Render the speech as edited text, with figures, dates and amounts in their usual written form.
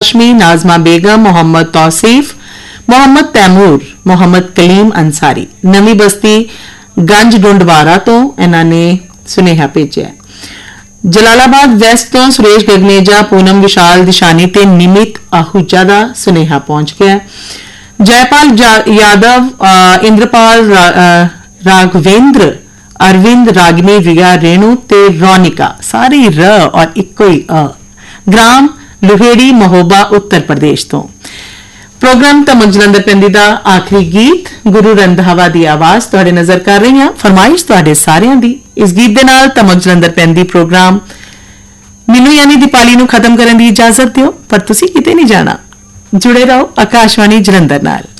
हाशमी, नाजमा बेगम, मोहम्मद तौसीफ, मोहम्मद तैमूर, मोहम्मद कलीम अंसारी नवी बस्ती गंज डुंडवारा तो इन्हां ने सुनेहा भेजा। जलालाबाद वेस्ट तो सुरेश गगनेजा, पूनम विशाल दिशानी ते निमित आहूजा का सुनेहा पहुंच गया। जयपाल यादव, इंद्रपाल राघवेंद्र, अरविंद, रागिनी, रिया, रेणु ते रोनिका सारी र और इको ही अ, ग्राम लुहेड़ी महोबा उत्तर प्रदेश तो। प्रोग्राम तमक जलंधर पैंदी दा आखिरी गीत गुरु रंधावा दी आवाज तुहाडे नजर कर रही हां। फरमाइश तुहाडे सारियां दी इस गीत दे नाल तमक जलंधर पैंदी प्रोग्राम मिनू यानी दीपाली नू खत्म करने की इजाजत दियो, पर तुसी किते नहीं जाना, जुड़े रहो आकाशवाणी जलंधर नाल।